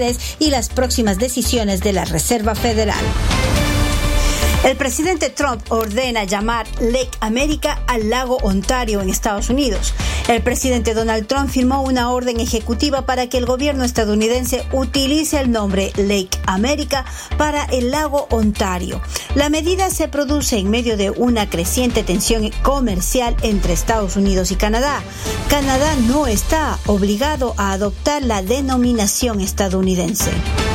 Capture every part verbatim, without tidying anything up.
interés y las próximas decisiones de la Reserva Federal. El presidente Trump ordena llamar Lake America al lago Ontario en Estados Unidos. El presidente Donald Trump firmó una orden ejecutiva para que el gobierno estadounidense utilice el nombre Lake America para el lago Ontario. La medida se produce en medio de una creciente tensión comercial entre Estados Unidos y Canadá. Canadá no está obligado a adoptar la denominación estadounidense.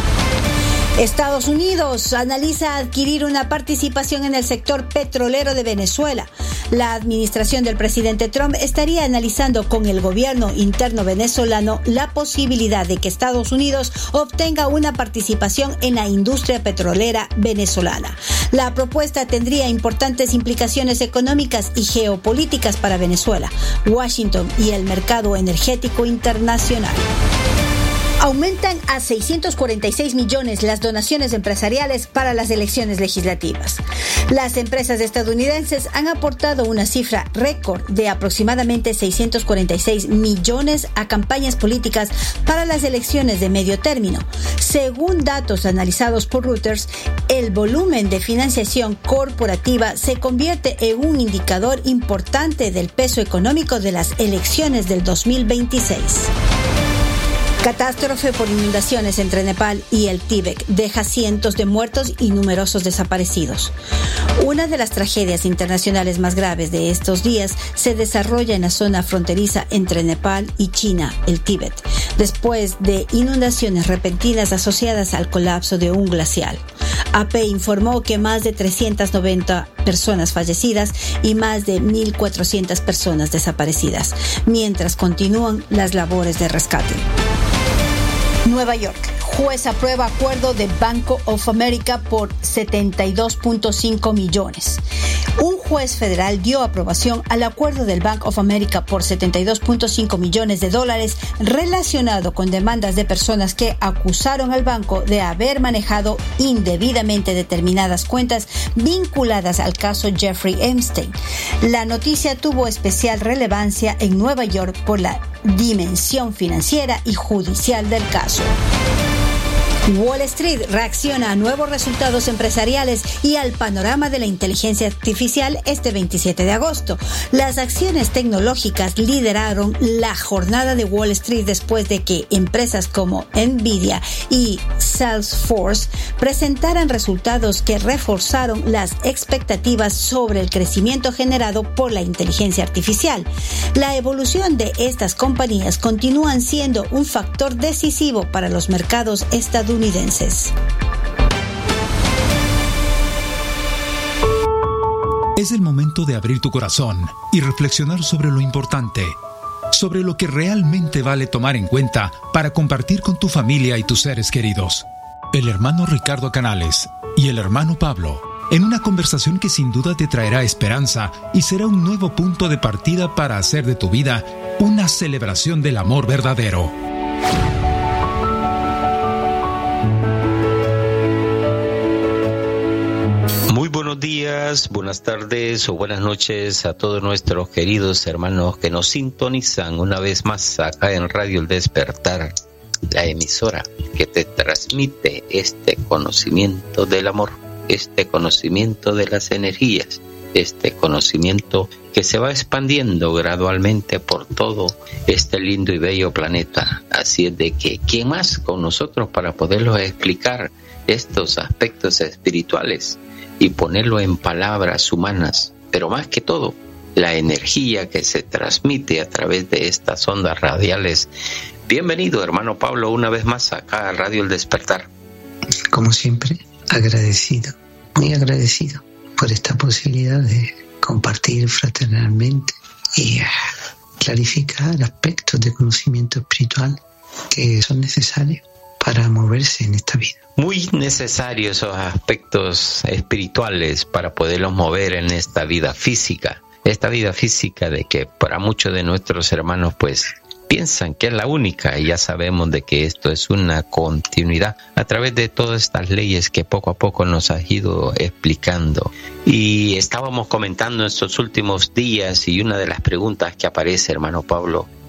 Estados Unidos analiza adquirir una participación en el sector petrolero de Venezuela. La administración del presidente Trump estaría analizando con el gobierno interno venezolano la posibilidad de que Estados Unidos obtenga una participación en la industria petrolera venezolana. La propuesta tendría importantes implicaciones económicas y geopolíticas para Venezuela, Washington y el mercado energético internacional. Aumentan a seiscientos cuarenta y seis millones las donaciones empresariales para las elecciones legislativas. Las empresas estadounidenses han aportado una cifra récord de aproximadamente seiscientos cuarenta y seis millones a campañas políticas para las elecciones de medio término. Según datos analizados por Reuters, el volumen de financiación corporativa se convierte en un indicador importante del peso económico de las elecciones del dos mil veintiséis. Catástrofe por inundaciones entre Nepal y el Tíbet deja cientos de muertos y numerosos desaparecidos. Una de las tragedias internacionales más graves de estos días se desarrolla en la zona fronteriza entre Nepal y China, el Tíbet, después de inundaciones repentinas asociadas al colapso de un glacial. A P informó que más de trescientas noventa personas fallecidas y más de mil cuatrocientas personas desaparecidas, mientras continúan las labores de rescate. Nueva York. Juez aprueba acuerdo de Bank of America por setenta y dos punto cinco millones. Un juez federal dio aprobación al acuerdo del Bank of America por setenta y dos punto cinco millones de dólares relacionado con demandas de personas que acusaron al banco de haber manejado indebidamente determinadas cuentas vinculadas al caso Jeffrey Epstein. La noticia tuvo especial relevancia en Nueva York por la dimensión financiera y judicial del caso. Wall Street reacciona a nuevos resultados empresariales y al panorama de la inteligencia artificial este veintisiete de agosto. Las acciones tecnológicas lideraron la jornada de Wall Street después de que empresas como Nvidia y Salesforce presentaran resultados que reforzaron las expectativas sobre el crecimiento generado por la inteligencia artificial. La evolución de estas compañías continúan siendo un factor decisivo para los mercados estadounidenses. Es el momento de abrir tu corazón y reflexionar sobre lo importante, sobre lo que realmente vale tomar en cuenta para compartir con tu familia y tus seres queridos. El hermano Ricardo Canales y el hermano Pablo, en una conversación que sin duda te traerá esperanza y será un nuevo punto de partida para hacer de tu vida una celebración del amor verdadero. Muy buenos días, buenas tardes o buenas noches a todos nuestros queridos hermanos que nos sintonizan una vez más acá en Radio El Despertar, la emisora que te transmite este conocimiento del amor, este conocimiento de las energías, este conocimiento que se va expandiendo gradualmente por todo este lindo y bello planeta. Así es de que, ¿quién más con nosotros para poderlos explicar estos aspectos espirituales y ponerlo en palabras humanas? Pero más que todo, la energía que se transmite a través de estas ondas radiales. Bienvenido, hermano Pablo, una vez más acá a Radio El Despertar. Como siempre, agradecido, muy agradecido por esta posibilidad de compartir fraternalmente y clarificar aspectos de conocimiento espiritual que son necesarios para moverse en esta vida. Muy necesarios esos aspectos espirituales para poderlos mover en esta vida física. Esta vida física de que para muchos de nuestros hermanos pues piensan que es la única, y ya sabemos de que esto es una continuidad a través de todas estas leyes que poco a poco nos has ido explicando. Y estábamos comentando estos últimos días, y una de las preguntas que aparece, hermano Pablo,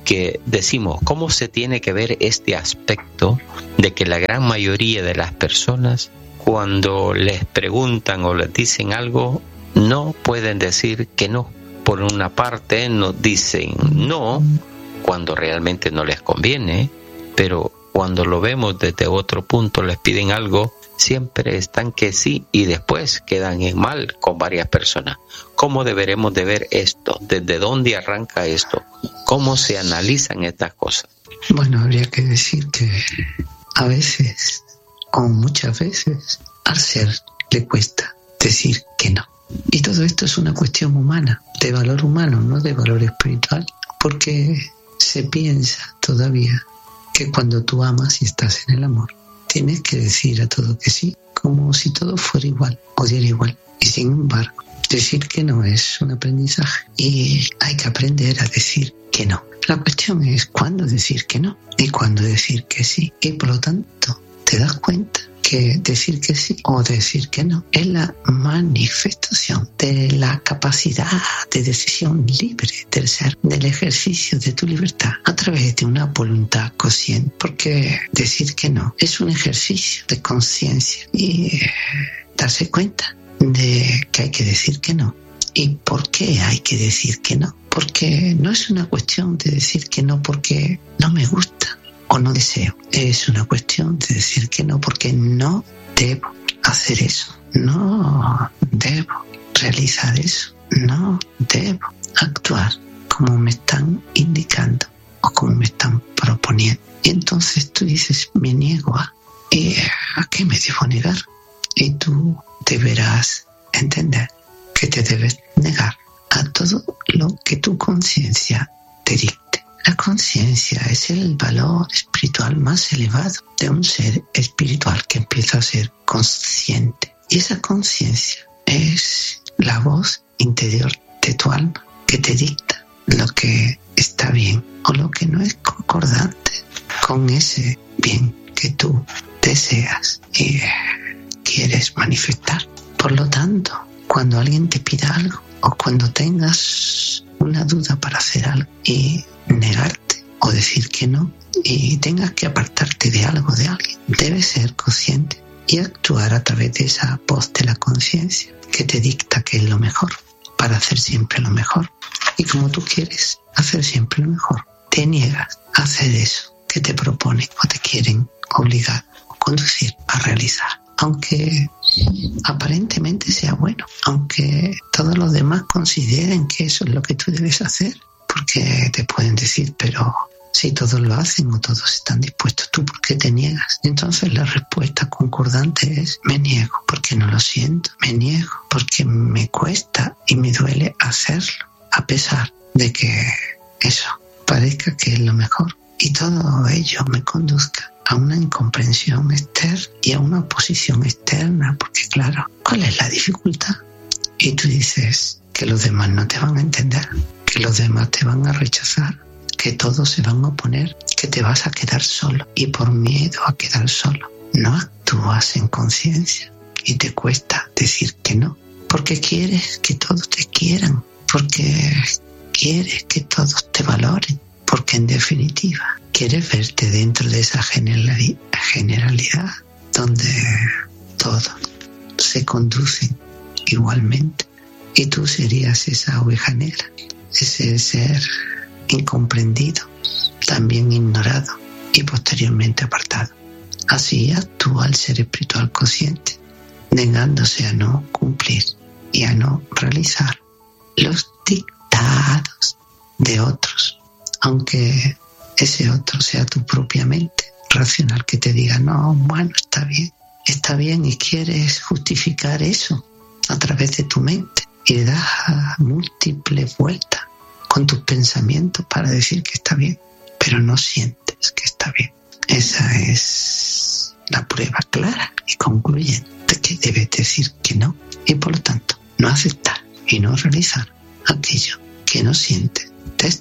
que decimos, ¿cómo se tiene que ver este aspecto de que la gran mayoría de las personas, cuando les preguntan o les dicen algo, no pueden decir que no? Por una parte nos dicen no cuando realmente no les conviene, pero cuando lo vemos desde otro punto, les piden algo, siempre están que sí y después quedan en mal con varias personas. ¿Cómo deberemos de ver esto? ¿Desde dónde arranca esto? ¿Cómo se analizan estas cosas? Bueno, habría que decir que a veces, o muchas veces, al ser le cuesta decir que no. Y todo esto es una cuestión humana, de valor humano, no de valor espiritual, porque se piensa todavía que cuando tú amas y estás en el amor, tienes que decir a todo que sí, como si todo fuera igual o diera igual. Y sin embargo, decir que no es un aprendizaje y hay que aprender a decir que no. La cuestión es cuándo decir que no y cuándo decir que sí. Y por lo tanto, te das cuenta que decir que sí o decir que no es la manifestación de la capacidad de decisión libre del ser, del ejercicio de tu libertad a través de una voluntad consciente, porque decir que no es un ejercicio de conciencia y darse cuenta de que hay que decir que no. ¿Y por qué hay que decir que no? Porque no es una cuestión de decir que no porque no me gusta o no deseo. Es una cuestión de decir que no porque no debo hacer eso, no debo realizar eso, no debo actuar como me están indicando o como me están proponiendo. Y entonces tú dices, me niego a, ¿y a qué me debo negar? Y tú deberás entender que te debes negar a todo lo que tu conciencia te dicte. La conciencia es el valor espiritual más elevado de un ser espiritual que empieza a ser consciente. Y esa conciencia es la voz interior de tu alma que te dicta lo que está bien o lo que no es concordante con ese bien que tú deseas y quieres manifestar. Por lo tanto, cuando alguien te pida algo o cuando tengas una duda para hacer algo y negarte o decir que no y tengas que apartarte de algo de alguien, debes ser consciente y actuar a través de esa voz de la conciencia que te dicta que es lo mejor para hacer siempre lo mejor. Y como tú quieres hacer siempre lo mejor, te niegas a hacer eso que te proponen o te quieren obligar o conducir a realizar, aunque aparentemente sea bueno, aunque todos los demás consideren que eso es lo que tú debes hacer, porque te pueden decir, pero si todos lo hacen o todos están dispuestos, ¿tú por qué te niegas? Entonces la respuesta concordante es, me niego porque no lo siento, me niego porque me cuesta y me duele hacerlo, a pesar de que eso parezca que es lo mejor y todo ello me conduzca a una incomprensión externa y a una oposición externa, porque claro, ¿cuál es la dificultad? Y tú dices que los demás no te van a entender, que los demás te van a rechazar, que todos se van a oponer, que te vas a quedar solo y por miedo a quedar solo no actúas en conciencia y te cuesta decir que no, porque quieres que todos te quieran, porque quieres que todos te valoren, porque en definitiva quieres verte dentro de esa generalidad donde todos se conducen igualmente y tú serías esa oveja negra, ese ser incomprendido, también ignorado y posteriormente apartado. Así actúa el ser espiritual consciente, negándose a no cumplir y a no realizar los dictados de otros, aunque ese otro sea tu propia mente racional que te diga, no, bueno, está bien, está bien, y quieres justificar eso a través de tu mente y le das múltiples vueltas con tus pensamientos para decir que está bien, pero no sientes que está bien. Esa es la prueba clara y concluyente de que debes decir que no y por lo tanto no aceptar y no realizar aquello que no sientes desde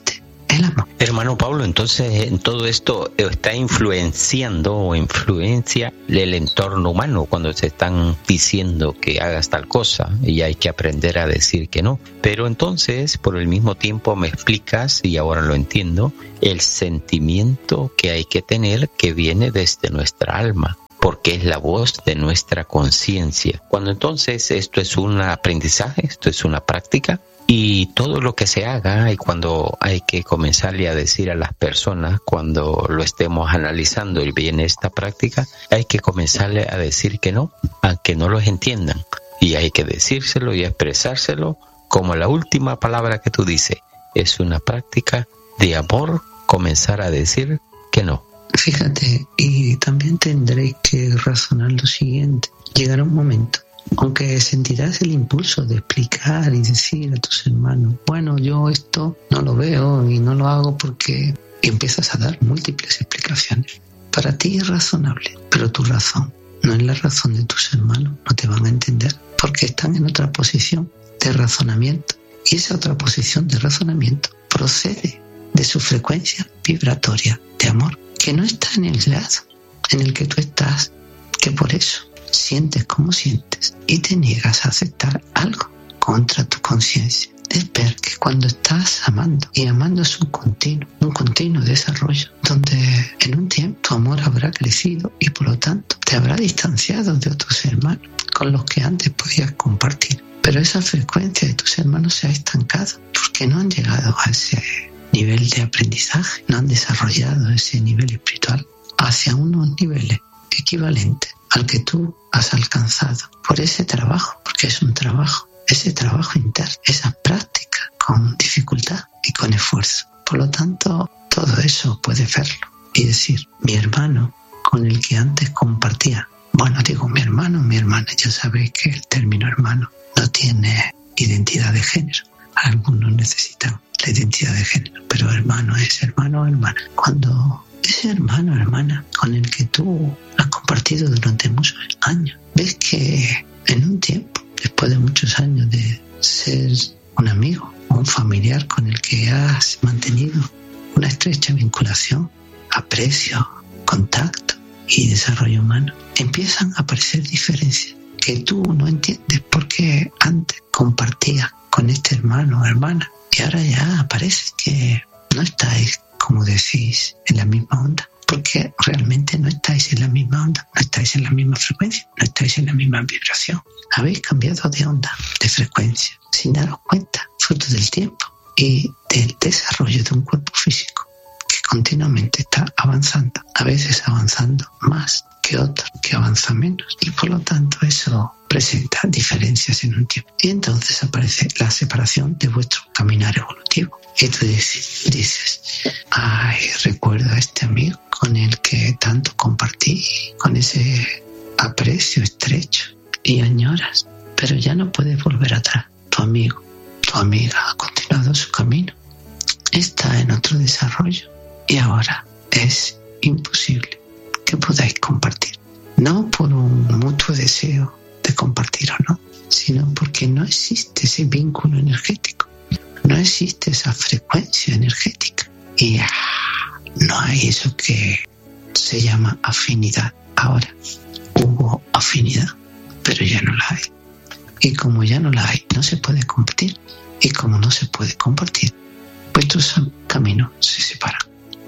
el amor. Hermano Pablo, entonces en todo esto está influenciando o influencia el entorno humano cuando se están diciendo que hagas tal cosa y hay que aprender a decir que no. Pero entonces, por el mismo tiempo me explicas, y ahora lo entiendo, el sentimiento que hay que tener que viene desde nuestra alma, porque es la voz de nuestra conciencia. Cuando entonces esto es un aprendizaje, esto es una práctica, y todo lo que se haga, y cuando hay que comenzarle a decir a las personas, cuando lo estemos analizando y viene esta práctica, hay que comenzarle a decir que no, aunque no los entiendan. Y hay que decírselo y expresárselo como la última palabra que tú dices. Es una práctica de amor comenzar a decir que no. Fíjate, y también tendréis que razonar lo siguiente. Llegará un momento, aunque sentirás el impulso de explicar y decir a tus hermanos, bueno, yo esto no lo veo y no lo hago porque empiezas a dar múltiples explicaciones. Para ti es razonable, pero tu razón no es la razón de tus hermanos, no te van a entender porque están en otra posición de razonamiento, y esa otra posición de razonamiento procede de su frecuencia vibratoria de amor, que no está en el lado en el que tú estás, que por eso sientes como sientes y te niegas a aceptar algo contra tu conciencia. Es ver que cuando estás amando, y amando es un continuo, un continuo desarrollo, donde en un tiempo tu amor habrá crecido y por lo tanto te habrá distanciado de otros hermanos con los que antes podías compartir. Pero esa frecuencia de tus hermanos se ha estancado porque no han llegado a ese nivel de aprendizaje, no han desarrollado ese nivel espiritual hacia unos niveles equivalentes al que tú has alcanzado por ese trabajo, porque es un trabajo, ese trabajo interno, esa práctica con dificultad y con esfuerzo. Por lo tanto, todo eso puedes verlo y decir, mi hermano con el que antes compartía, bueno, digo mi hermano, mi hermana, ya sabéis que el término hermano no tiene identidad de género. Algunos necesitan la identidad de género, pero hermano es hermano o hermana. Cuando ese hermano o hermana con el que tú has compartido durante muchos años, ves que en un tiempo, después de muchos años de ser un amigo o un familiar con el que has mantenido una estrecha vinculación, aprecio, contacto y desarrollo humano, empiezan a aparecer diferencias que tú no entiendes porque antes compartías con este hermano o hermana y ahora ya aparece que no estáis, como decís, en la misma onda, porque realmente no estáis en la misma onda, no estáis en la misma frecuencia, no estáis en la misma vibración. Habéis cambiado de onda, de frecuencia, sin daros cuenta, fruto del tiempo y del desarrollo de un cuerpo físico que continuamente está avanzando, a veces avanzando más que otro, que avanza menos, y por lo tanto eso presenta diferencias en un tiempo. Y entonces aparece la separación de vuestro caminar evolutivo. Y tú dices, dices, ay, recuerdo a este amigo con el que tanto compartí, con ese aprecio estrecho, y añoras, pero ya no puedes volver atrás. Tu amigo, tu amiga ha continuado su camino, está en otro desarrollo, y ahora es imposible que podáis compartir. No por un mutuo deseo de compartir o no, sino porque no existe ese vínculo energético, no existe esa frecuencia energética y ah, no hay eso que se llama afinidad. Ahora hubo afinidad, pero ya no la hay, y como ya no la hay, no se puede compartir, y como no se puede compartir, vuestros caminos se separan.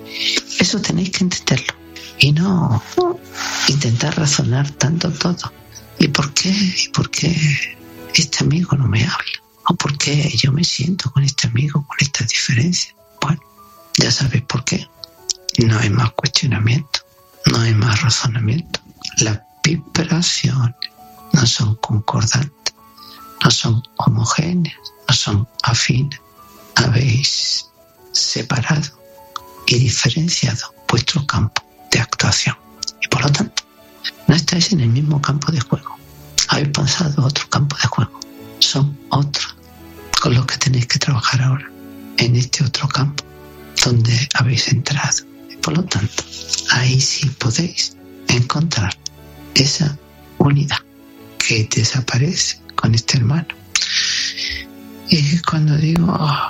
Eso tenéis que entenderlo y no intentar razonar tanto todo. ¿Y por qué? ¿Y por qué este amigo no me habla? ¿O por qué yo me siento con este amigo con estas diferencias? Bueno, ya sabéis por qué. No hay más cuestionamiento, no hay más razonamiento. Las vibraciones no son concordantes, no son homogéneas, no son afines. Habéis separado y diferenciado vuestro campo de actuación y por lo tanto no estáis en el mismo campo de juego, habéis pasado a otro campo de juego, son otros con los que tenéis que trabajar ahora en este otro campo donde habéis entrado, y por lo tanto ahí sí podéis encontrar esa unidad que desaparece con este hermano. Y cuando digo oh,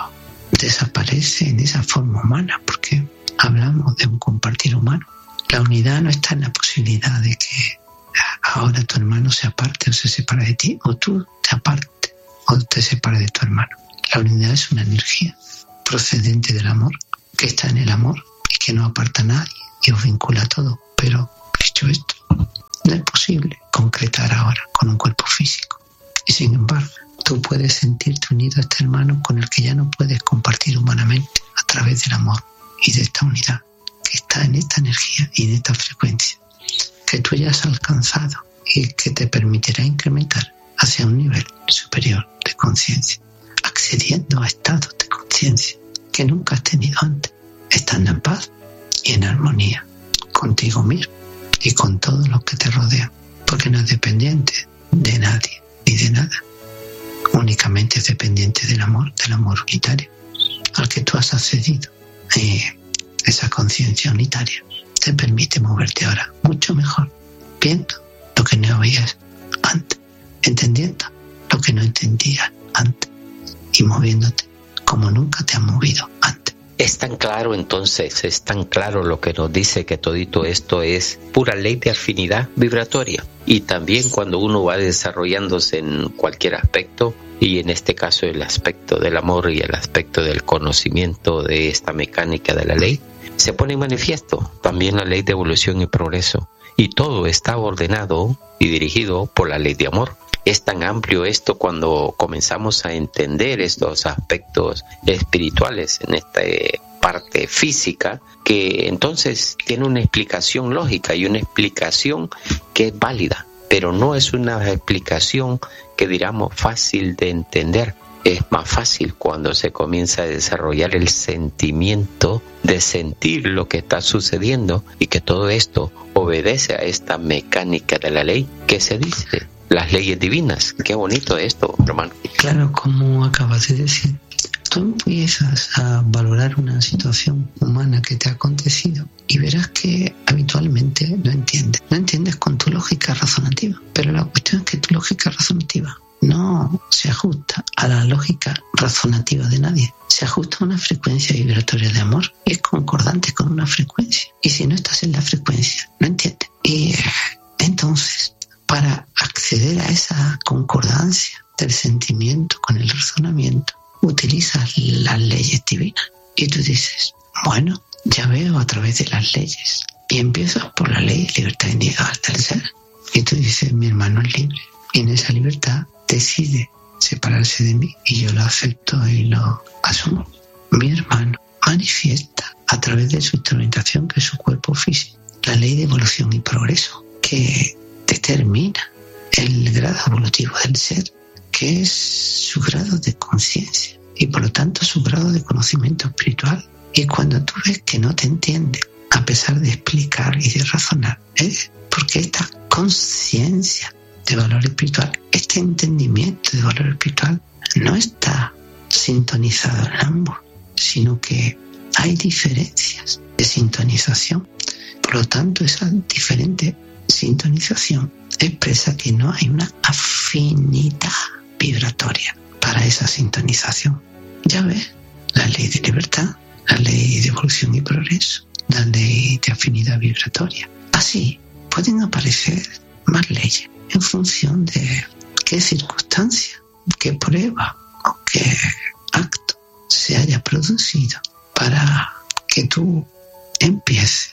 desaparece en esa forma humana, porque hablamos de un compartir humano. La unidad no está en la posibilidad de que ahora tu hermano se aparte o se separe de ti, o tú te apartes o te separes de tu hermano. La unidad es una energía procedente del amor, que está en el amor y que no aparta a nadie y os vincula a todo. Pero, dicho esto, no es posible concretar ahora con un cuerpo físico. Y sin embargo, tú puedes sentirte unido a este hermano con el que ya no puedes compartir humanamente a través del amor y de esta unidad que está en esta energía y en esta frecuencia que tú ya has alcanzado y que te permitirá incrementar hacia un nivel superior de conciencia, accediendo a estados de conciencia que nunca has tenido antes, estando en paz y en armonía contigo mismo y con todos los que te rodean, porque no es dependiente de nadie ni de nada, únicamente es dependiente del amor, del amor unitario al que tú has accedido. Y esa conciencia unitaria te permite moverte ahora mucho mejor, viendo lo que no veías antes, entendiendo lo que no entendías antes y moviéndote como nunca te has movido antes. Es tan claro entonces, es tan claro lo que nos dice que todito esto es pura ley de afinidad vibratoria. Y también cuando uno va desarrollándose en cualquier aspecto, y en este caso el aspecto del amor y el aspecto del conocimiento de esta mecánica de la ley, se pone en manifiesto también la ley de evolución y progreso. Y todo está ordenado y dirigido por la ley de amor. Es tan amplio esto cuando comenzamos a entender estos aspectos espirituales en esta parte física, que entonces tiene una explicación lógica y una explicación que es válida, pero no es una explicación que diríamos fácil de entender. Es más fácil cuando se comienza a desarrollar el sentimiento de sentir lo que está sucediendo y que todo esto obedece a esta mecánica de la ley que se dice. Las leyes divinas. Qué bonito esto, hermano. Claro, como acabas de decir, tú empiezas a valorar una situación humana que te ha acontecido y verás que habitualmente no entiendes. No entiendes con tu lógica razonativa, pero la cuestión es que tu lógica razonativa no se ajusta a la lógica razonativa de nadie. Se ajusta a una frecuencia vibratoria de amor y es concordante con una frecuencia. Y si no estás en la frecuencia, no entiendes. Y entonces, para acceder a esa concordancia del sentimiento con el razonamiento, utilizas las leyes divinas. Y tú dices, bueno, ya veo a través de las leyes. Y empiezas por la ley de libertad individual del ser. Y tú dices, mi hermano es libre. Y en esa libertad decide separarse de mí. Y yo lo acepto y lo asumo. Mi hermano manifiesta a través de su instrumentación, que es su cuerpo físico, la ley de evolución y progreso, que determina el grado evolutivo del ser, que es su grado de conciencia y por lo tanto su grado de conocimiento espiritual. Y cuando tú ves que no te entiende, a pesar de explicar y de razonar, es porque esta conciencia de valor espiritual, este entendimiento de valor espiritual, no está sintonizado en ambos, sino que hay diferencias de sintonización. Por lo tanto, esa diferente sintonización expresa que no hay una afinidad vibratoria para esa sintonización. Ya ves, la ley de libertad, la ley de evolución y progreso, la ley de afinidad vibratoria. Así pueden aparecer más leyes en función de qué circunstancia, qué prueba o qué acto se haya producido para que tú empieces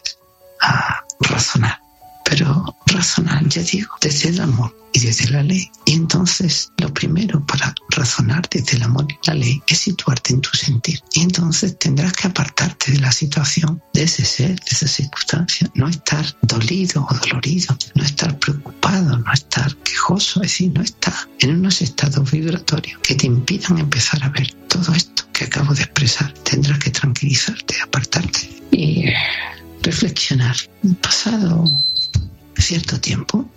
a razonar. Pero razonar, ya digo, desde el amor y desde la ley. Y entonces lo primero para razonar desde el amor y la ley es situarte en tu sentir. Y entonces tendrás que apartarte de la situación, de ese ser, de esa circunstancia. No estar dolido o dolorido, no estar preocupado, no estar quejoso, es decir, no estar en unos estados vibratorios que te impidan empezar a ver todo esto que acabo de expresar. Tendrás que tranquilizarte, apartarte y reflexionar. Pasado cierto tiempo,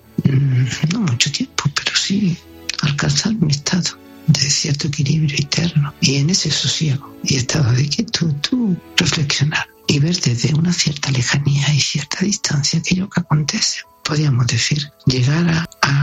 no mucho tiempo, pero sí alcanzar un estado de cierto equilibrio interno y en ese sosiego y estado de quietud, tú reflexionar y ver desde una cierta lejanía y cierta distancia aquello que acontece. Podríamos decir, llegar a, a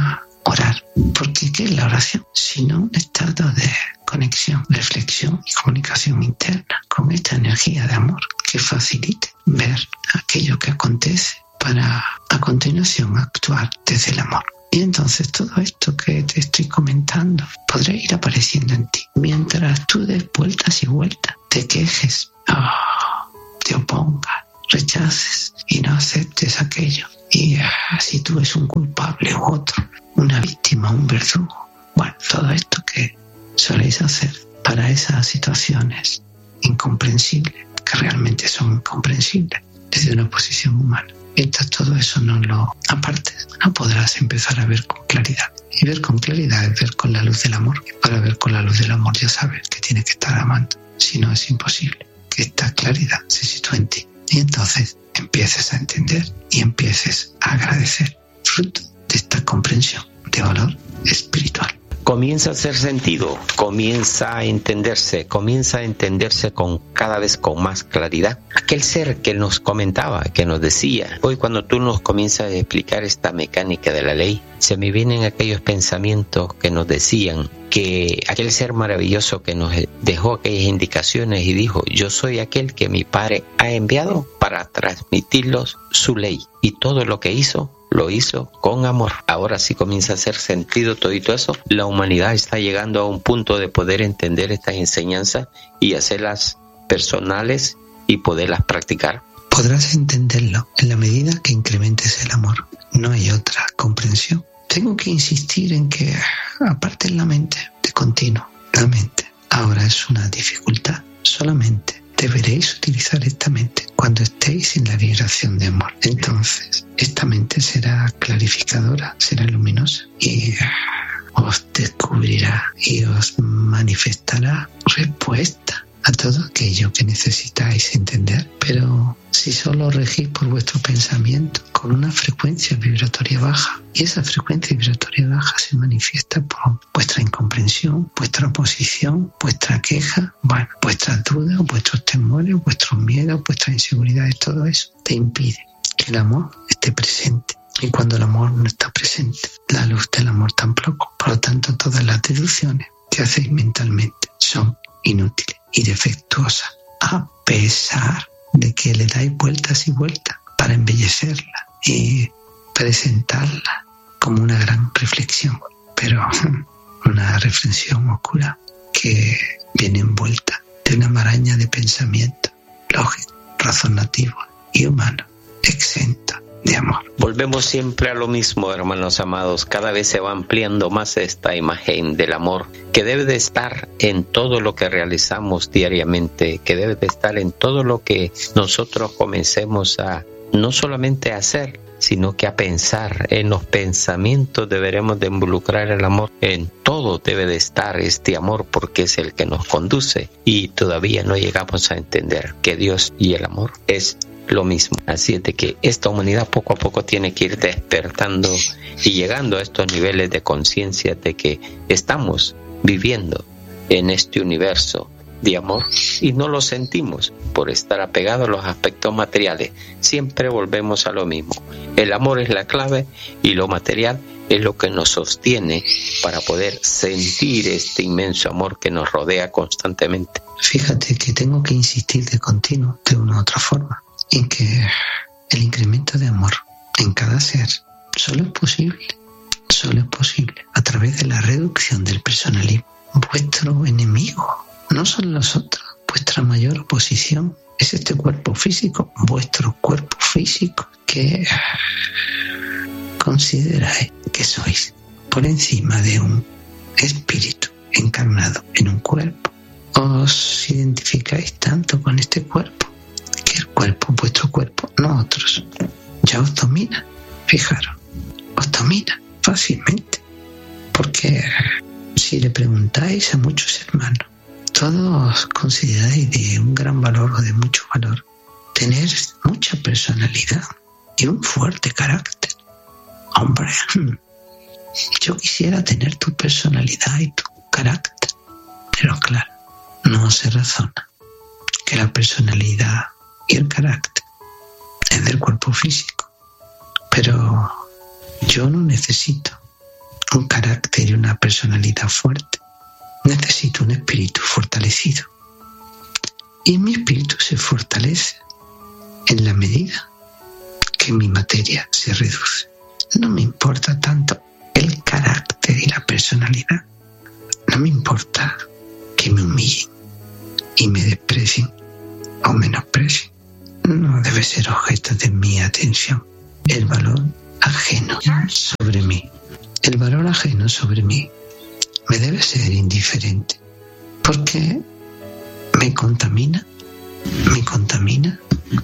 orar. Porque ¿qué es la oración? Sino un estado de conexión, reflexión y comunicación interna con esta energía de amor que facilite ver aquello que acontece para a continuación actuar desde el amor. Y entonces todo esto que te estoy comentando podrá ir apareciendo en ti mientras tú des vueltas y vueltas, te quejes, oh, te opongas, rechaces y no aceptes aquello. Y ah, si tú eres un culpable u otro, una víctima, un verdugo, bueno, todo esto que soléis hacer para esas situaciones incomprensibles, que realmente son incomprensibles desde una posición humana. Mientras todo eso no lo apartes, no podrás empezar a ver con claridad. Y ver con claridad es ver con la luz del amor. Y para ver con la luz del amor ya sabes que tienes que estar amando. Si no, es imposible que esta claridad se sitúe en ti. Y entonces empieces a entender y empieces a agradecer, fruto de esta comprensión de valor espiritual. Comienza a hacer sentido, comienza a entenderse, comienza a entenderse con cada vez con más claridad. Aquel ser que nos comentaba, que nos decía, hoy cuando tú nos comienzas a explicar esta mecánica de la ley, se me vienen aquellos pensamientos que nos decían que aquel ser maravilloso que nos dejó aquellas indicaciones y dijo, yo soy aquel que mi Padre ha enviado para transmitirlos su ley, y todo lo que hizo lo hizo con amor. Ahora sí comienza a hacer sentido todo eso. La humanidad está llegando a un punto de poder entender estas enseñanzas y hacerlas personales y poderlas practicar. Podrás entenderlo en la medida que incrementes el amor. No hay otra comprensión. Tengo que insistir en que apartes la mente de continuo. La mente ahora es una dificultad. Solamente deberéis utilizar esta mente cuando estéis en la vibración de amor. Entonces, esta mente será clarificadora, será luminosa y os descubrirá y os manifestará respuesta a todo aquello que necesitáis entender. Pero si solo regís por vuestro pensamiento con una frecuencia vibratoria baja, y esa frecuencia vibratoria baja se manifiesta por vuestra incomprensión, vuestra oposición, vuestra queja, bueno, vuestras dudas, vuestros temores, vuestros miedos, vuestras inseguridades, todo eso te impide que el amor esté presente. Y cuando el amor no está presente, la luz del amor tampoco. Por lo tanto, todas las deducciones que hacéis mentalmente son inútiles y defectuosas, a pesar de que le dais vueltas y vueltas para embellecerla y presentarla como una gran reflexión, pero una reflexión oscura que viene envuelta de una maraña de pensamientos lógicos, razonativos y humanos, exentos de amor. Volvemos siempre a lo mismo, hermanos amados. Cada vez se va ampliando más esta imagen del amor que debe de estar en todo lo que realizamos diariamente, que debe de estar en todo lo que nosotros comencemos a no solamente a hacer, sino que a pensar. En los pensamientos deberemos de involucrar el amor. En todo debe de estar este amor, porque es el que nos conduce, y todavía no llegamos a entender que Dios y el amor es lo mismo. Así es de que esta humanidad poco a poco tiene que ir despertando y llegando a estos niveles de conciencia de que estamos viviendo en este universo de amor y no lo sentimos por estar apegados a los aspectos materiales. Siempre volvemos a lo mismo. El amor es la clave y lo material es lo que nos sostiene para poder sentir este inmenso amor que nos rodea constantemente. Fíjate que tengo que insistir de continuo, de una u otra forma, en que el incremento de amor en cada ser solo es posible, solo es posible a través de la reducción del personalismo. Vuestro enemigo no son los otros, vuestra mayor oposición es este cuerpo físico, vuestro cuerpo físico que consideráis que sois por encima de un espíritu encarnado en un cuerpo. Os identificáis tanto con este cuerpo que el cuerpo, vuestro cuerpo, no otros, ya os domina. Fijaros, os domina fácilmente, porque si le preguntáis a muchos hermanos, todos consideráis de un gran valor o de mucho valor tener mucha personalidad y un fuerte carácter. Hombre, yo quisiera tener tu personalidad y tu carácter, pero claro, no se razona que la personalidad y el carácter es del cuerpo físico, pero yo no necesito un carácter y una personalidad fuerte. Necesito un espíritu fortalecido. Y mi espíritu se fortalece en la medida que mi materia se reduce. No me importa tanto el carácter y la personalidad. No me importa que me humillen y me desprecien o menosprecien. No debe ser objeto de mi atención el valor ajeno sobre mí. El valor ajeno sobre mí me debe ser indiferente, porque me contamina, me contamina,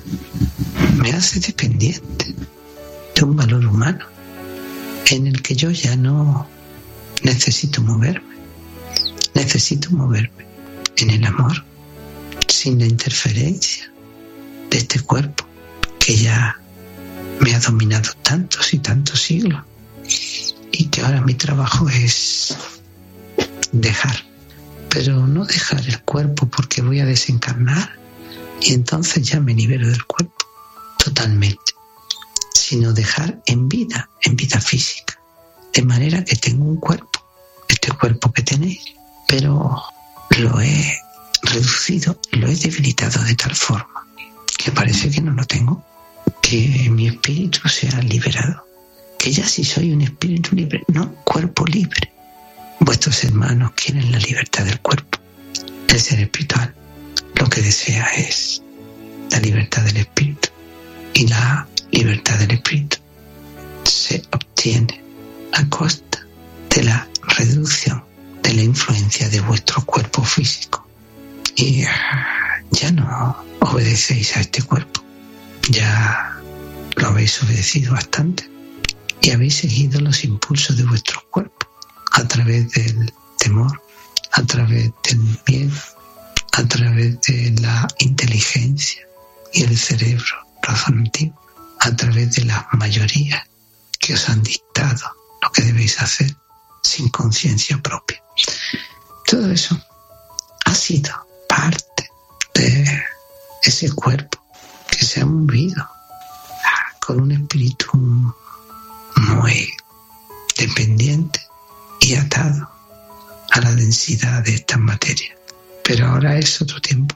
me hace dependiente de un valor humano en el que yo ya no necesito moverme. Necesito moverme en el amor, sin la interferencia de este cuerpo que ya me ha dominado tantos y tantos siglos, y que ahora mi trabajo es dejar, pero no dejar el cuerpo porque voy a desencarnar y entonces ya me libero del cuerpo totalmente, sino dejar en vida, en vida física, de manera que tengo un cuerpo, este cuerpo que tenéis, pero lo he reducido, lo he debilitado de tal forma que parece que no lo tengo, que mi espíritu se ha liberado, que ya sí soy un espíritu libre, no cuerpo libre. Vuestros hermanos quieren la libertad del cuerpo. El ser espiritual lo que desea es la libertad del espíritu, y la libertad del espíritu se obtiene a costa de la reducción de la influencia de vuestro cuerpo físico. Y ya no obedecéis a este cuerpo, ya lo habéis obedecido bastante y habéis seguido los impulsos de vuestro cuerpo a través del temor, a través del miedo, a través de la inteligencia y el cerebro razonativo, a través de las mayorías que os han dictado lo que debéis hacer sin conciencia propia. Todo eso ha sido parte de ese cuerpo que se ha movido con un espíritu muy dependiente y atado a la densidad de esta materia. Pero ahora es otro tiempo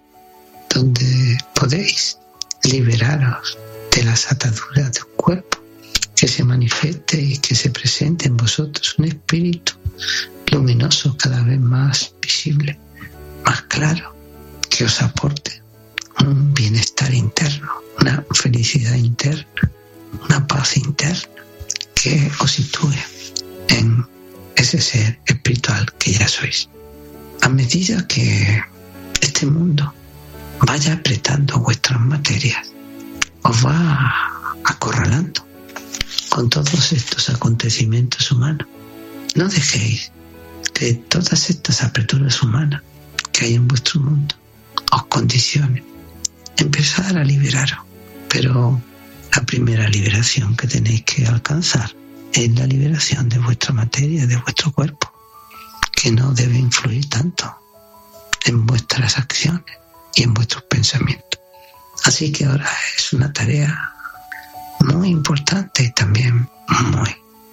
donde podéis liberaros de las ataduras de un cuerpo, que se manifieste y que se presente en vosotros un espíritu luminoso, cada vez más visible, más claro, que os aporte un bienestar interno, una felicidad interna, una paz interna, que os sitúe en ese ser espiritual que ya sois. A medida que este mundo vaya apretando vuestras materias, os va acorralando con todos estos acontecimientos humanos. No dejéis que todas estas apreturas humanas que hay en vuestro mundo os condicionen. Empezar a liberaros, pero la primera liberación que tenéis que alcanzar es la liberación de vuestra materia, de vuestro cuerpo, que no debe influir tanto en vuestras acciones y en vuestros pensamientos. Así que ahora es una tarea muy importante y también muy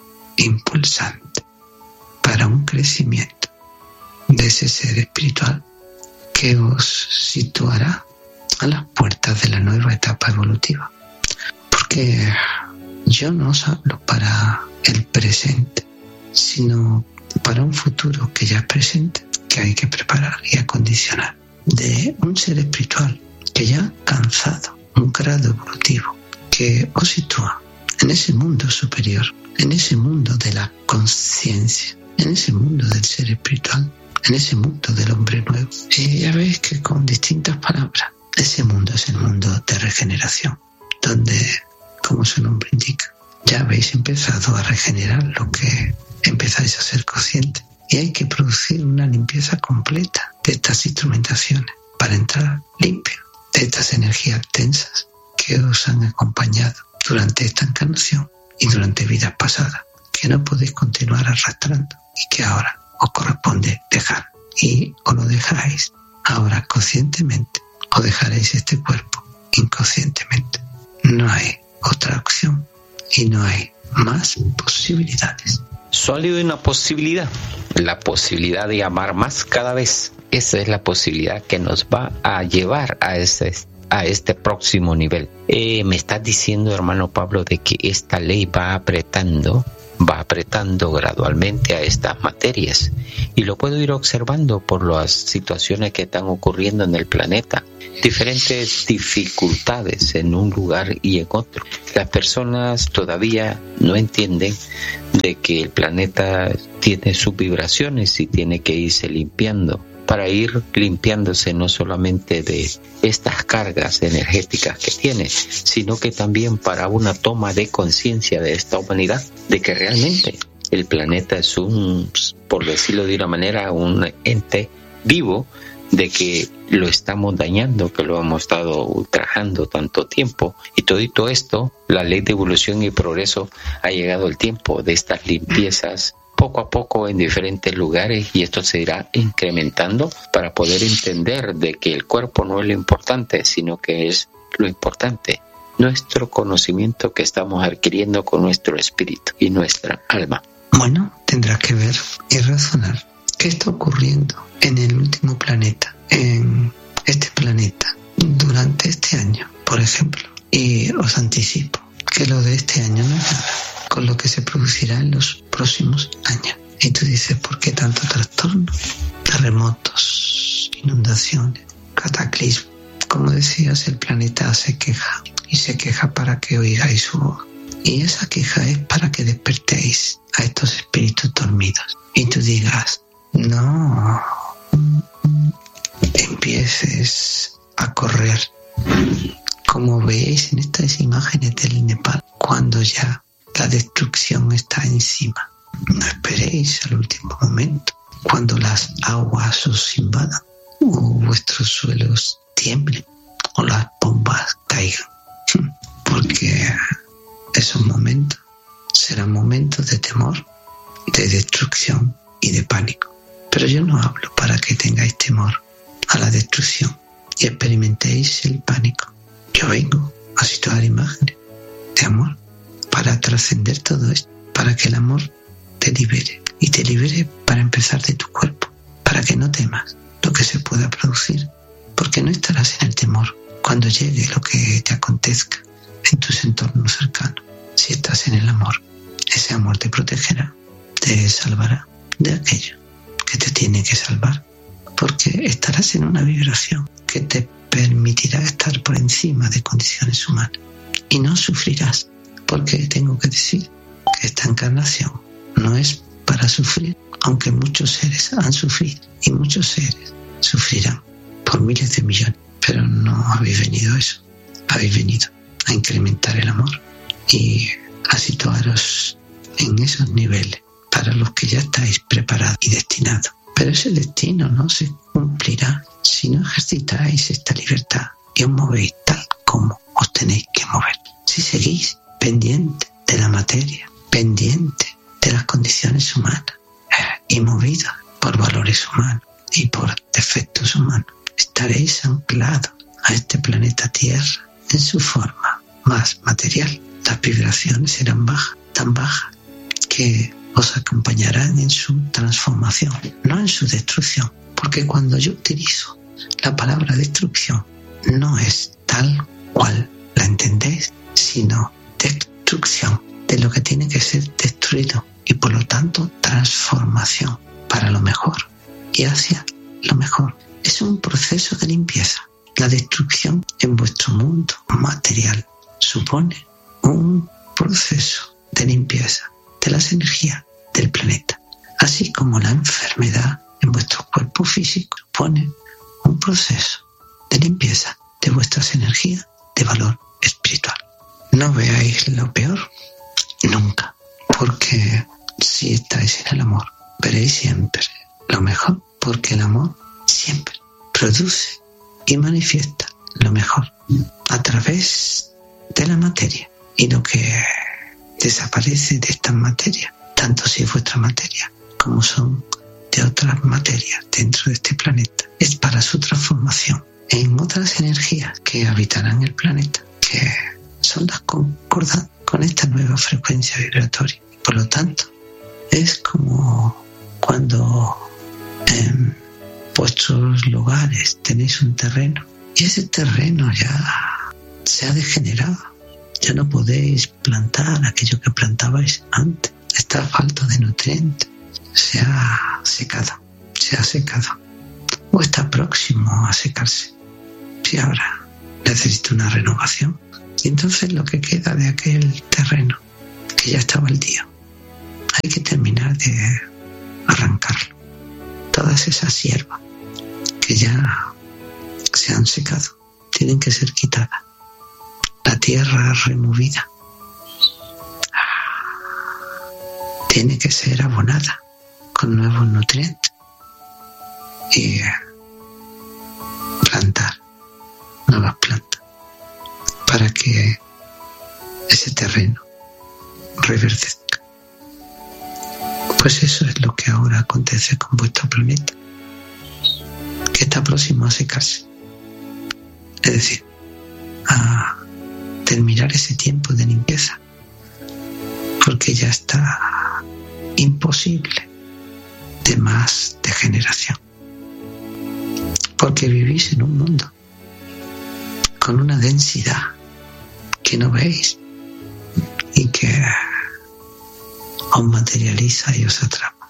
impulsante para un crecimiento de ese ser espiritual que os situará a las puertas de la nueva etapa evolutiva. Porque yo no os hablo para el presente, sino para un futuro que ya es presente, que hay que preparar y acondicionar, de un ser espiritual que ya ha alcanzado un grado evolutivo que os sitúa en ese mundo superior, en ese mundo de la conciencia, en ese mundo del ser espiritual, en ese mundo del hombre nuevo. Y ya veis que con distintas palabras, ese mundo es el mundo de regeneración, donde, como su nombre indica, ya habéis empezado a regenerar lo que empezáis a ser conscientes. Y hay que producir una limpieza completa de estas instrumentaciones para entrar limpio de estas energías tensas que os han acompañado durante esta encarnación y durante vidas pasadas, que no podéis continuar arrastrando y que ahora os corresponde dejar. Y o lo dejáis ahora conscientemente o dejaréis este cuerpo inconscientemente. No hay otra opción y no hay más posibilidades. Solo hay una posibilidad, la posibilidad de amar más cada vez. Esa es la posibilidad que nos va a llevar a ese a este próximo nivel. Eh, me estás diciendo, hermano Pablo, de que esta ley va apretando, va apretando gradualmente a estas materias, y lo puedo ir observando por las situaciones que están ocurriendo en el planeta, diferentes dificultades en un lugar y en otro. Las personas todavía no entienden de que el planeta tiene sus vibraciones y tiene que irse limpiando, para ir limpiándose no solamente de estas cargas energéticas que tiene, sino que también para una toma de conciencia de esta humanidad, de que realmente el planeta es un, por decirlo de una manera, un ente vivo, de que lo estamos dañando, que lo hemos estado ultrajando tanto tiempo, y todito esto, la ley de evolución y progreso, ha llegado el tiempo de estas limpiezas poco a poco en diferentes lugares, y esto se irá incrementando para poder entender de que el cuerpo no es lo importante, sino que es lo importante nuestro conocimiento que estamos adquiriendo con nuestro espíritu y nuestra alma. Bueno, tendrás que ver y razonar qué está ocurriendo en el último planeta, en este planeta, durante este año, por ejemplo. Y os anticipo que lo de este año no es nada con lo que se producirá en los próximos años. Y tú dices, ¿por qué tanto trastorno? Terremotos, inundaciones, cataclismos. Como decías, el planeta se queja, y se queja para que oigáis su voz. Y esa queja es para que despertéis a estos espíritus dormidos. Y tú digas, no, empieces a correr. Como veis en estas imágenes del Nepal, cuando ya la destrucción está encima. No esperéis al último momento, cuando las aguas os invadan, o vuestros suelos tiemblen, o las bombas caigan. Porque esos momentos serán momentos de temor, de destrucción y de pánico. Pero yo no hablo para que tengáis temor a la destrucción y experimentéis el pánico. Yo vengo a situar imágenes de amor para trascender todo esto, para que el amor te libere, y te libere para empezar de tu cuerpo, para que no temas lo que se pueda producir, porque no estarás en el temor cuando llegue lo que te acontezca en tus entornos cercanos. Si estás en el amor, ese amor te protegerá, te salvará de aquello que te tiene que salvar, porque estarás en una vibración que te permitirá estar por encima de condiciones humanas, y no sufrirás, porque tengo que decir que esta encarnación no es para sufrir, aunque muchos seres han sufrido, y muchos seres sufrirán por miles de millones, pero no habéis venido a eso, habéis venido a incrementar el amor y a situaros en esos niveles para los que ya estáis preparados y destinados. Pero ese destino no se cumplirá si no ejercitáis esta libertad y os movéis tal como os tenéis que mover. Si seguís pendiente de la materia, pendiente de las condiciones humanas y movidos por valores humanos y por defectos humanos, estaréis anclados a este planeta Tierra en su forma más material. Las vibraciones serán bajas, tan bajas que os acompañarán en su transformación, no en su destrucción, porque cuando yo utilizo la palabra destrucción no es tal cual la entendéis, sino destrucción de lo que tiene que ser destruido, y por lo tanto transformación para lo mejor y hacia lo mejor. Es un proceso de limpieza. La destrucción en vuestro mundo material supone un proceso de limpieza de las energías del planeta, así como la enfermedad en vuestro cuerpo físico supone un proceso de limpieza de vuestras energías de valor espiritual. No veáis lo peor nunca, porque si estáis en el amor, veréis siempre lo mejor, porque el amor siempre produce y manifiesta lo mejor a través de la materia, y lo que desaparece de esta materia, tanto si es vuestra materia como son de otras materias dentro de este planeta, es para su transformación en otras energías que habitarán el planeta, que son las concordantes con esta nueva frecuencia vibratoria. Por lo tanto, Es como cuando en vuestros lugares tenéis un terreno y ese terreno ya se ha degenerado. Ya no podéis plantar aquello que plantabais antes. Está falto de nutrientes. Se ha secado, se ha secado. O está próximo a secarse. Si ahora necesita una renovación. Y entonces lo que queda de aquel terreno, que ya está baldío, hay que terminar de arrancarlo. Todas esas hierbas que ya se han secado tienen que ser quitadas. La tierra removida tiene que ser abonada con nuevos nutrientes y plantar nuevas plantas para que ese terreno reverdezca. Pues eso es lo que ahora acontece con vuestro planeta, que está próximo a secarse. Es decir, a terminar ese tiempo de limpieza, porque ya está imposible de más degeneración. Porque vivís en un mundo con una densidad que no veis y que os materializa y os atrapa.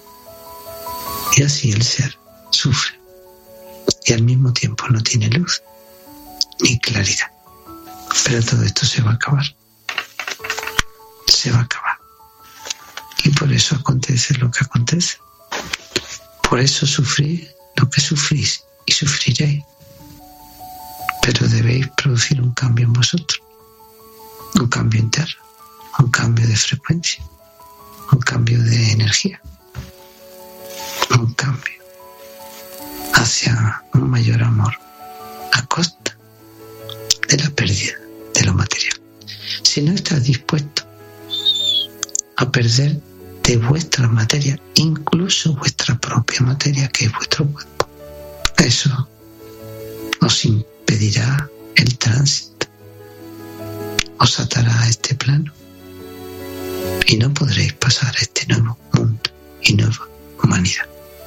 Y así el ser sufre y al mismo tiempo no tiene luz ni claridad. Pero todo esto se va a acabar. Se va a acabar. Y por eso acontece lo que acontece. Por eso sufrís lo que sufrís y sufriréis. Pero debéis producir un cambio en vosotros. Un cambio interno. Un cambio de frecuencia. Un cambio de energía. Un cambio hacia un mayor amor a costa de la pérdida de lo material. Si no estás dispuesto a perder de vuestra materia, incluso vuestra propia materia, que es vuestro cuerpo, eso os impedirá el tránsito, os atará a este plano y no podréis pasar a este nuevo mundo y nueva humanidad.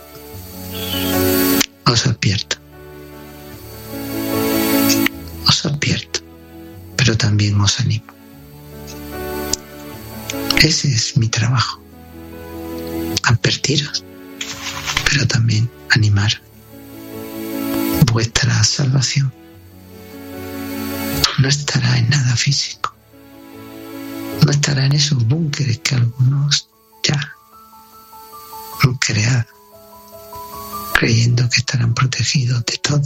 Os advierto, os advierto, pero también os animo. Ese es mi trabajo, advertiros, pero también animar. Vuestra salvación no estará en nada físico, no estará en esos búnkeres que algunos ya han creado, creyendo que estarán protegidos de todo,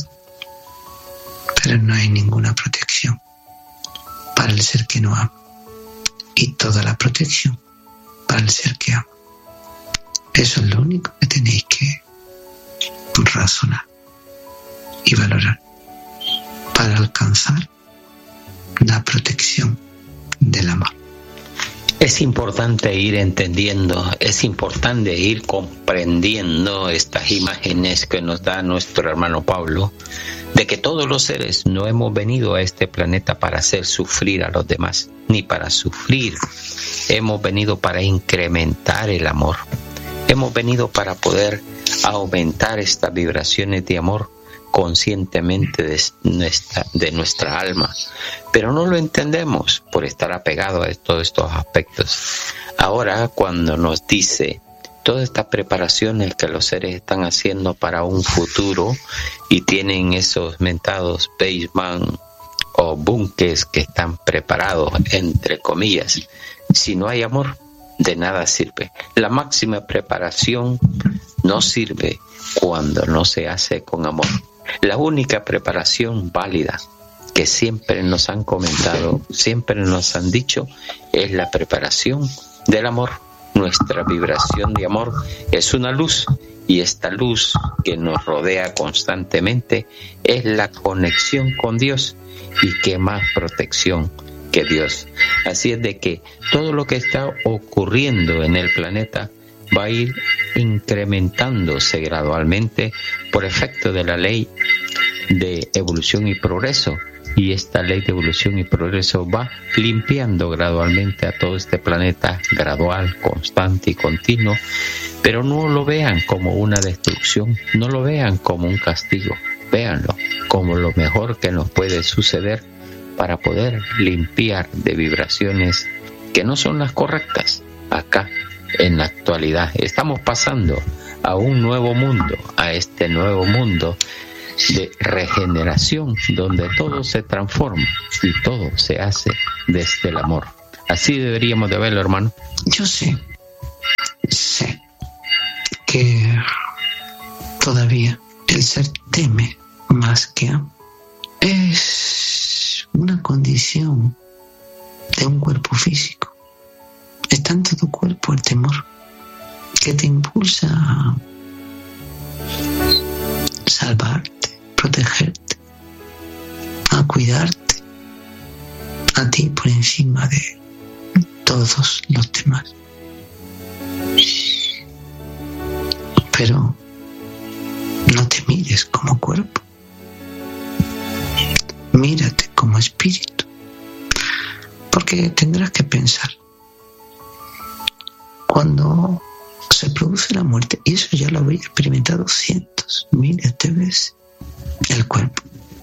pero no hay ninguna protección para el ser que no ama, y toda la protección para el ser que ama. Eso es lo único que tenéis que razonar y valorar para alcanzar la protección del amor. Es importante ir entendiendo, es importante ir comprendiendo estas imágenes que nos da nuestro hermano Pablo, de que todos los seres no hemos venido a este planeta para hacer sufrir a los demás, ni para sufrir. Hemos venido para incrementar el amor. Hemos venido para poder aumentar estas vibraciones de amor conscientemente de nuestra, de nuestra alma, pero no lo entendemos por estar apegado a todos estos aspectos. Ahora, cuando nos dice todas estas preparaciones que los seres están haciendo para un futuro y tienen esos mentados basement o búnkeres que están preparados, entre comillas, si no hay amor, de nada sirve. La máxima preparación no sirve cuando no se hace con amor. La única preparación válida que siempre nos han comentado, siempre nos han dicho, es la preparación del amor. Nuestra vibración de amor es una luz, y esta luz que nos rodea constantemente es la conexión con Dios, y qué más protección que Dios. Así es de que todo lo que está ocurriendo en el planeta va a ir incrementándose gradualmente por efecto de la ley de evolución y progreso, y esta ley de evolución y progreso va limpiando gradualmente a todo este planeta, gradual, constante y continuo, pero no lo vean como una destrucción, no lo vean como un castigo, véanlo como lo mejor que nos puede suceder para poder limpiar de vibraciones que no son las correctas. Acá, en la actualidad, estamos pasando a un nuevo mundo, a este nuevo mundo de regeneración, donde todo se transforma y todo se hace desde el amor. Así deberíamos de verlo, hermano. Yo sé, sé que todavía el ser teme más que ama. Es una condición de un cuerpo físico. Está en todo cuerpo el temor, que te impulsa a salvarte, protegerte, a cuidarte, a ti por encima de todos los demás. Pero no te mires como cuerpo, mírate como espíritu, porque tendrás que pensar cuando se produce la muerte, y eso ya lo había experimentado cientos, miles de veces, el cuerpo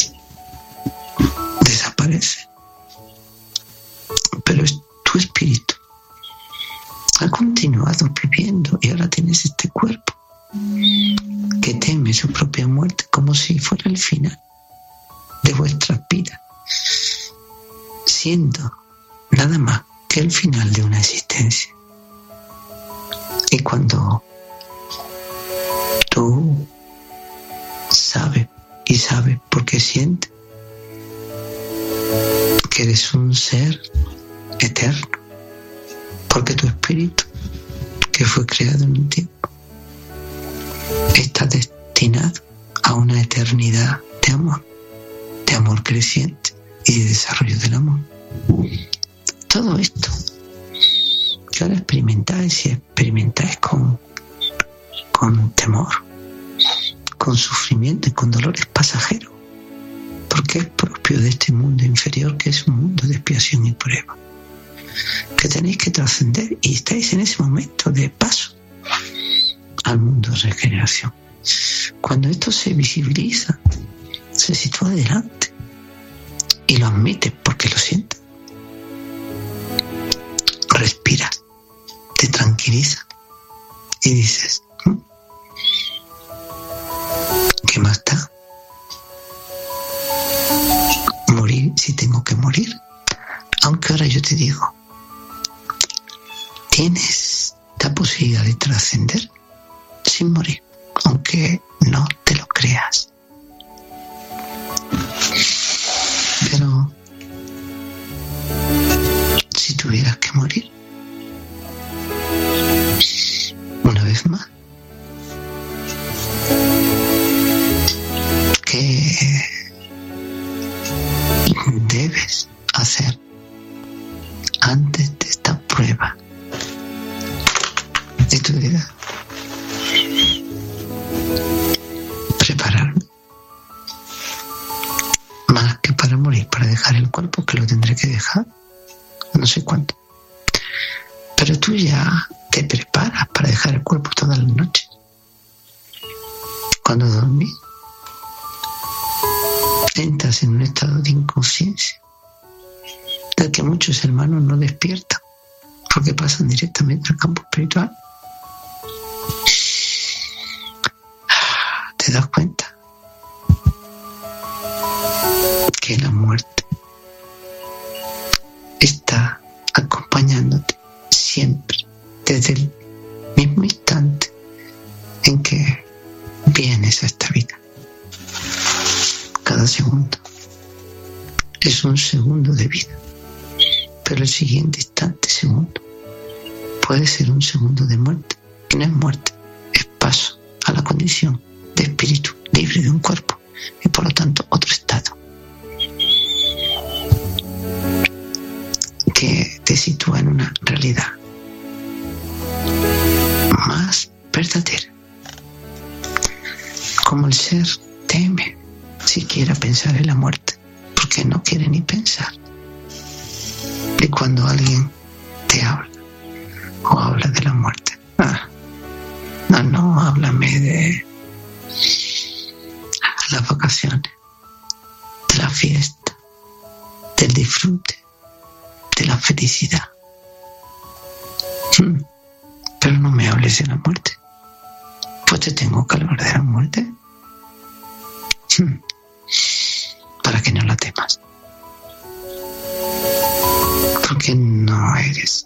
desaparece, pero es tu espíritu ha continuado viviendo y ahora tienes este cuerpo que teme su propia muerte como si fuera el final de vuestra vida, siendo nada más que el final de una existencia. Y cuando tú sabes y sabes porque sientes que eres un ser eterno, porque tu espíritu, que fue creado en un tiempo, está destinado a una eternidad de amor, de amor creciente y de desarrollo del amor. Todo esto que ahora experimentáis y experimentáis con, con temor, con sufrimiento y con dolores pasajeros, porque es propio de este mundo inferior, que es un mundo de expiación y prueba, que tenéis que trascender, y estáis en ese momento de paso al mundo de regeneración. Cuando esto se visibiliza, se sitúa delante y lo admite porque lo siente, respira, te tranquiliza y dices, ¿Mm? ¿qué más da? Morir si tengo que morir. Aunque ahora yo te digo, tienes la posibilidad de trascender sin morir, aunque no te lo creas. Pero si tuvieras que morir, una vez más, ¿qué debes hacer antes de esta prueba de tu vida? Prepararme, más que para morir, para dejar el cuerpo, que lo tendré que dejar no sé cuánto, pero tú ya te preparas para dejar el cuerpo todas las noches. Cuando dormís, entras en un estado de inconsciencia del que muchos hermanos no despiertan porque pasan directamente al campo espiritual. Te das cuenta que la muerte está acompañándote siempre, desde el mismo instante en que vienes a esta vida. Cada segundo es un segundo de vida, pero el siguiente instante, segundo, puede ser un segundo de muerte, que no es muerte, es paso a la condición de espíritu libre de un cuerpo y por lo tanto otro estado que te sitúa en una realidad más verdadera. Como el ser teme siquiera pensar en la muerte, porque que no quiere ni pensar. Y cuando alguien te habla o habla de la muerte, ah, no, no, háblame de las vacaciones, de la fiesta, del disfrute, de la felicidad. Hmm. Pero no me hables de la muerte. Pues te tengo que hablar de la muerte. Hmm. Para que no la temas. Porque no eres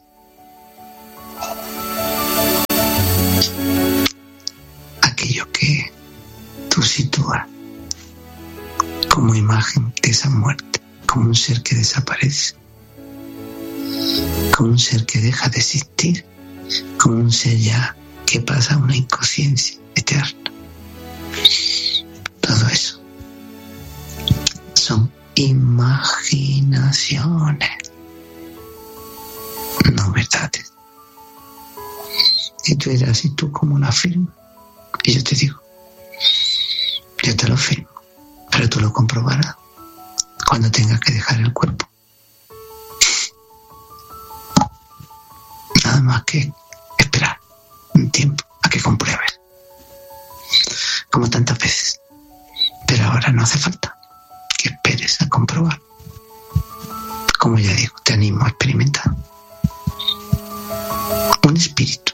aquello que tú sitúas como imagen de esa muerte, como un ser que desaparece, como un ser que deja de existir, como un ser ya que pasa a una inconsciencia eterna. Todo eso son imaginaciones, no verdades. Y tú dirás, ¿y tú cómo la firmas? Y yo te digo, yo te lo firmo, pero tú lo comprobarás cuando tengas que dejar el cuerpo. Nada más que esperar un tiempo a que compruebes, como tantas veces. Pero ahora no hace falta que esperes a comprobar. Como ya digo, te animo a experimentar un espíritu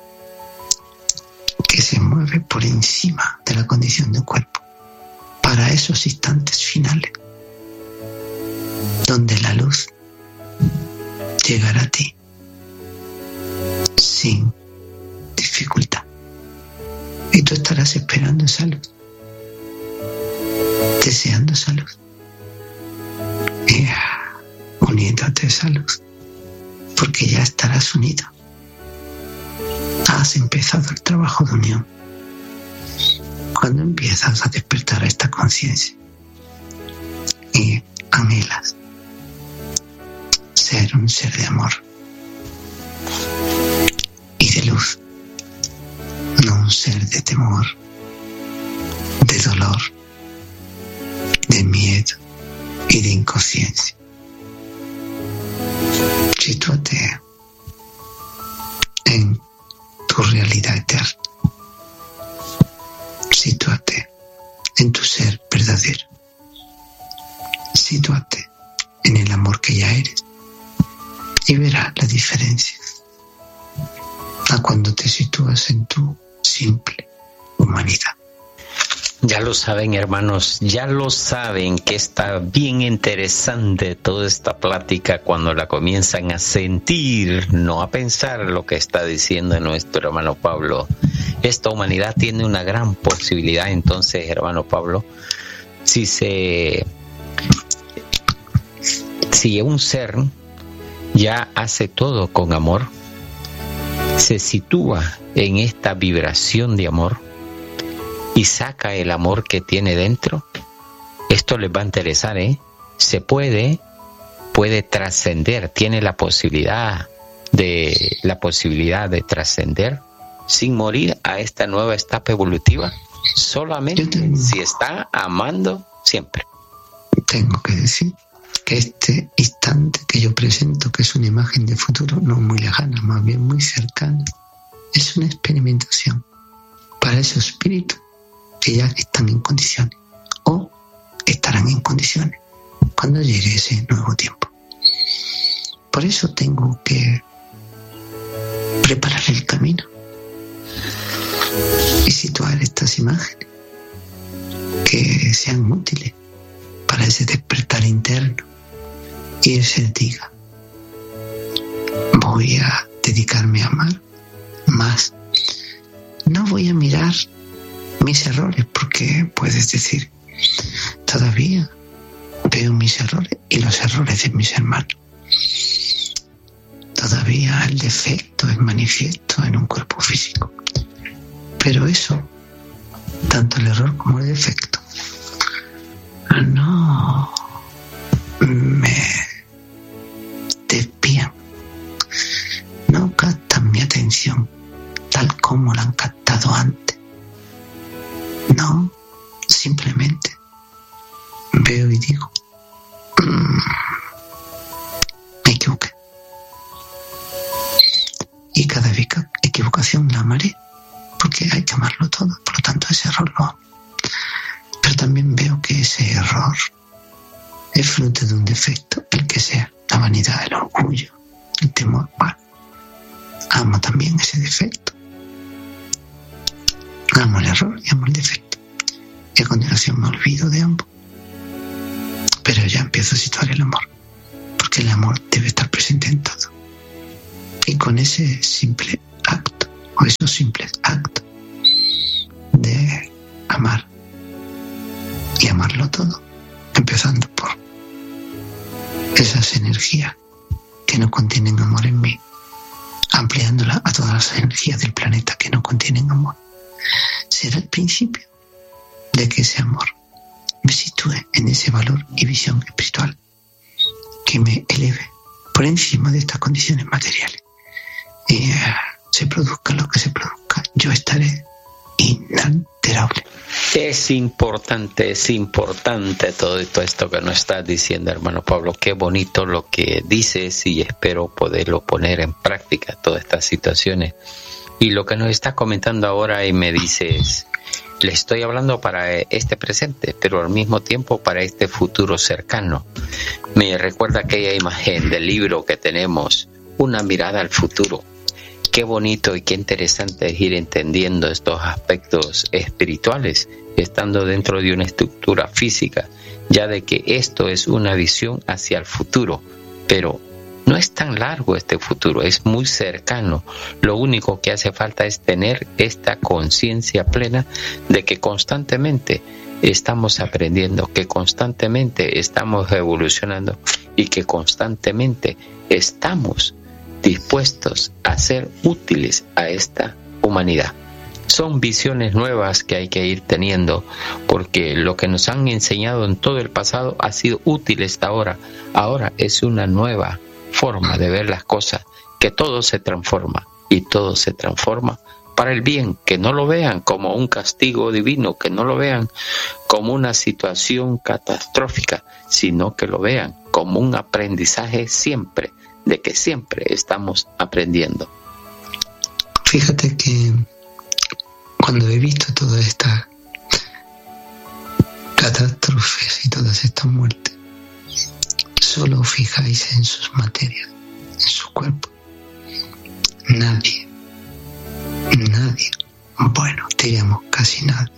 que se mueve por encima de la condición del cuerpo para esos instantes finales donde la luz llegará a ti sin dificultad y tú estarás esperando esa luz, deseando esa luz y uniéndote a esa luz, porque ya estarás unido. Has empezado el trabajo de unión cuando empiezas a despertar a esta conciencia y anhelas ser un ser de amor y de luz, no un ser de temor, de dolor, de miedo y de inconsciencia. Sitúate en tu realidad eterna. Sitúate en tu ser verdadero. Sitúate en el amor que ya eres y verás la diferencia a cuando te sitúas en tu simple humanidad. Ya lo saben, hermanos, ya lo saben que está bien interesante toda esta plática cuando la comienzan a sentir, no a pensar lo que está diciendo nuestro hermano Pablo. Esta humanidad tiene una gran posibilidad, entonces, hermano Pablo, si se, si un ser ya hace todo con amor, se sitúa en esta vibración de amor y saca el amor que tiene dentro, esto les va a interesar, ¿eh? Se puede, puede trascender, tiene la posibilidad de, la posibilidad de trascender sin morir a esta nueva etapa evolutiva, solamente tengo, si está amando siempre. Tengo que decir que este instante que yo presento, que es una imagen de futuro, no muy lejana, más bien muy cercana, es una experimentación para ese espíritu que ya están en condiciones o estarán en condiciones cuando llegue ese nuevo tiempo. Por eso tengo que preparar el camino y situar estas imágenes que sean útiles para ese despertar interno y ese diga, voy a dedicarme a amar más, no voy a mirar mis errores, porque puedes decir, todavía veo mis errores y los errores de mis hermanos. Todavía el defecto es manifiesto en un cuerpo físico. Pero eso, tanto el error como el defecto, no me desvían, no captan mi atención tal como la han captado antes. No, simplemente veo y digo, me equivoqué. Y cada equivocación la amaré, porque hay que amarlo todo, por lo tanto ese error lo amo. Pero también veo que ese error es fruto de un defecto, el que sea, la vanidad, el orgullo, el temor. Bueno, amo también ese defecto. Amo el error y amo el defecto. Y a continuación me olvido de ambos. Pero ya empiezo a situar el amor, porque el amor debe estar presente en todo. Y con ese simple acto, o esos simples actos de amar y amarlo todo, empezando por esas energías que no contienen amor en mí, ampliándola a todas las energías del planeta que no contienen amor, será el principio de que ese amor me sitúe en ese valor y visión espiritual que me eleve por encima de estas condiciones materiales. Y uh, se produzca lo que se produzca, yo estaré inalterable. Es importante, es importante todo esto que nos estás diciendo, hermano Pablo. Qué bonito lo que dices y espero poderlo poner en práctica, todas estas situaciones. Y lo que nos estás comentando ahora y me dices, le estoy hablando para este presente, pero al mismo tiempo para este futuro cercano. Me recuerda aquella imagen del libro que tenemos, Una mirada al futuro. Qué bonito y qué interesante es ir entendiendo estos aspectos espirituales, estando dentro de una estructura física, ya de que esto es una visión hacia el futuro, pero no es tan largo este futuro, es muy cercano. Lo único que hace falta es tener esta conciencia plena de que constantemente estamos aprendiendo, que constantemente estamos evolucionando y que constantemente estamos dispuestos a ser útiles a esta humanidad. Son visiones nuevas que hay que ir teniendo, porque lo que nos han enseñado en todo el pasado ha sido útil hasta ahora. Ahora es una nueva forma de ver las cosas, que todo se transforma y todo se transforma para el bien, que no lo vean como un castigo divino, que no lo vean como una situación catastrófica, sino que lo vean como un aprendizaje siempre, de que siempre estamos aprendiendo. Fíjate que cuando he visto todas estas catástrofes y todas estas muertes, solo os fijáis en sus materias, en su cuerpo. Nadie, nadie, bueno, diríamos casi nadie,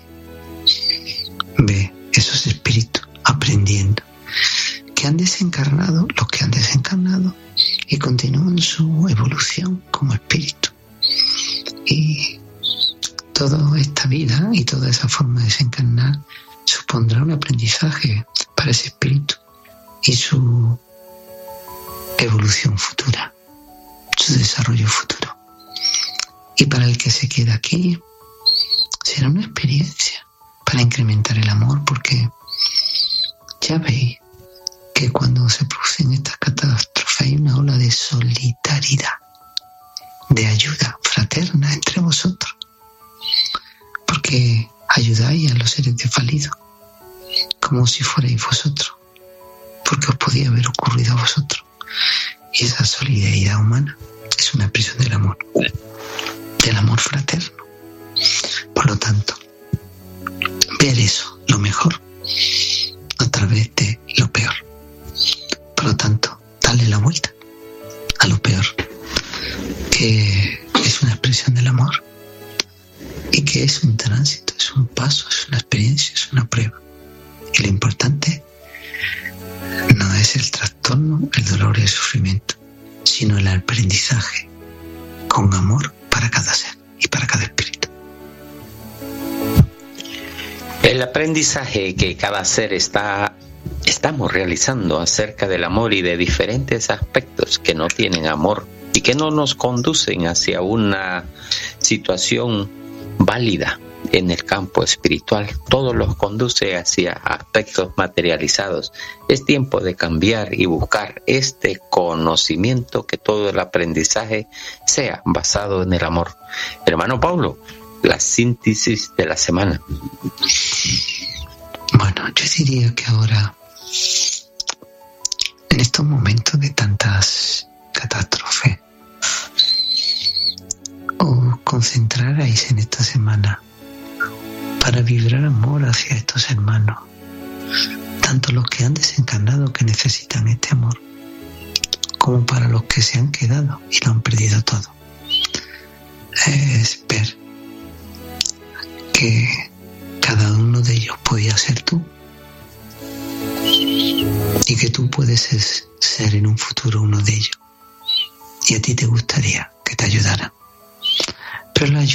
ve esos espíritus aprendiendo, que han desencarnado los que han desencarnado y continúan su evolución como espíritu. Y toda esta vida y toda esa forma de desencarnar supondrá un aprendizaje para ese espíritu y su evolución futura, su desarrollo futuro. Y para el que se queda aquí, será una experiencia para incrementar el amor, porque ya veis que cuando se producen estas catástrofes hay una ola de solidaridad, de ayuda fraterna entre vosotros, porque ayudáis a los seres desvalidos como si fuerais vosotros, porque os podía haber ocurrido a vosotros. Y esa solidaridad humana es una expresión del amor, del amor fraterno. Por lo tanto, ver eso, lo mejor, a través de lo peor. Por lo tanto, darle la vuelta a lo peor, que es una expresión del amor y que es un tránsito, es un paso, es una experiencia, es una prueba. Y lo importante no es el trastorno, el dolor y el sufrimiento, sino el aprendizaje con amor para cada ser y para cada espíritu. El aprendizaje que cada ser está estamos realizando acerca del amor y de diferentes aspectos que no tienen amor y que no nos conducen hacia una situación válida en el campo espiritual, todo los conduce hacia aspectos materializados. Es tiempo de cambiar y buscar este conocimiento, que todo el aprendizaje sea basado en el amor. Hermano Pablo, la síntesis de la semana. Bueno, yo diría que ahora en estos momentos de tantas catástrofes. Os concentrarais en esta semana para vibrar amor hacia estos hermanos, tanto los que han desencarnado que necesitan este amor, como para los que se han quedado y lo han perdido todo. Es ver que cada uno de ellos podía ser tú y que tú puedes ser, ser en un futuro uno de ellos, y a ti te gustaría que te ayudaran, pero la ayuda